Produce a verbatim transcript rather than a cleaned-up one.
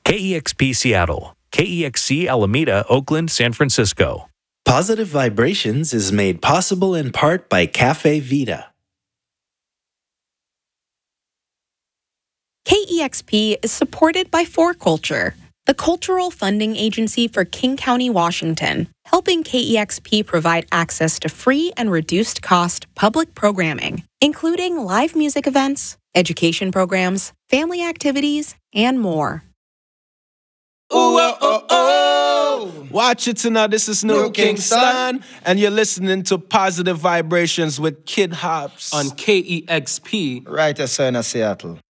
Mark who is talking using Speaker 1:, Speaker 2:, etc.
Speaker 1: K E X P Seattle, K E X C Alameda, Oakland, San Francisco.
Speaker 2: Positive Vibrations is made possible in part by Cafe Vita.
Speaker 3: K E X P is supported by four Culture, the cultural funding agency for King County, Washington, helping K E X P provide access to free and reduced-cost public programming, including live music events, education programs, family activities, and more.
Speaker 4: Ooh, oh, oh, oh. Watch it now. This is New, New Kingston, Kingston, and you're listening to Positive Vibrations with Kid Hops
Speaker 5: on K E X P.
Speaker 6: Right, sir, in Seattle.